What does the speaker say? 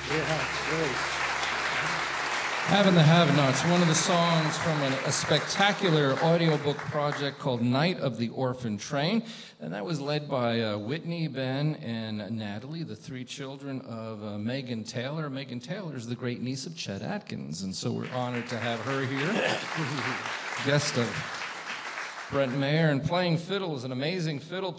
Yeah, great. Having the Have-Nots, one of the songs from a spectacular audiobook project called Night of the Orphan Train, and that was led by Whitney, Ben, and Natalie, the three children of Megan Taylor. Megan Taylor is the great niece of Chet Atkins, and so we're honored to have her here. Guest of Brent Mayer, and playing fiddle is an amazing fiddle